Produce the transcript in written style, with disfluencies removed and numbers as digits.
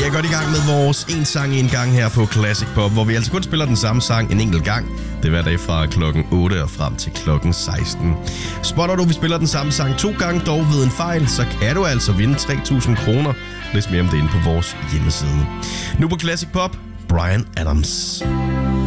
er godt i gang med vores en sang en gang her på Classic Pop, hvor vi altså kun spiller den samme sang en enkelt gang. Det er hver dag fra klokken 8 og frem til klokken 16. Spotter du, vi spiller den samme sang 2 gange, dog ved en fejl, så kan du altså vinde 3.000 kroner. Læs mere om det inde på vores hjemmeside. Nu på Classic Pop, Bryan Adams.